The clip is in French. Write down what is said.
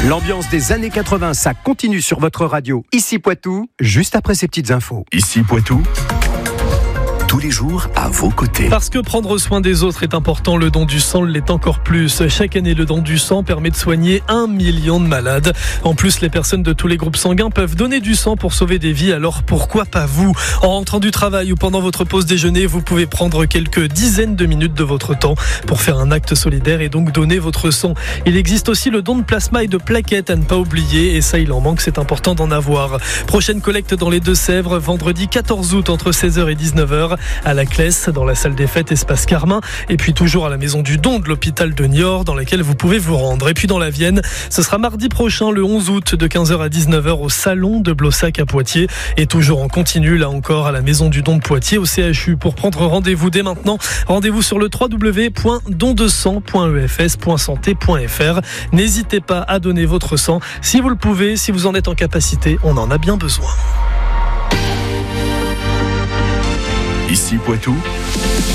L'ambiance des années 80, ça continue sur votre radio. Ici Poitou, juste après ces petites infos. Ici Poitou, tous les jours à vos côtés. Parce que prendre soin des autres est important, le don du sang l'est encore plus. Chaque année, le don du sang permet de soigner 1 million de malades. En plus, les personnes de tous les groupes sanguins peuvent donner du sang pour sauver des vies, alors pourquoi pas vous ? En rentrant du travail ou pendant votre pause déjeuner, vous pouvez prendre quelques dizaines de minutes de votre temps pour faire un acte solidaire et donc donner votre sang. Il existe aussi le don de plasma et de plaquettes à ne pas oublier, et ça il en manque, c'est important d'en avoir. Prochaine collecte dans les Deux-Sèvres, vendredi 14 août entre 16h et 19h. À la Clesse, dans la salle des fêtes Espace Carmin, et puis toujours à la maison du don de l'hôpital de Niort, dans laquelle vous pouvez vous rendre. Et puis dans la Vienne, ce sera mardi prochain, le 11 août, de 15h à 19h au salon de Blossac à Poitiers, et toujours en continu, là encore, à la maison du don de Poitiers, au CHU. Pour prendre rendez-vous dès maintenant, rendez-vous sur le www.dondesang.efs.santé.fr. N'hésitez pas à donner votre sang, si vous le pouvez, si vous en êtes en capacité, on en a bien besoin. Ici Poitou,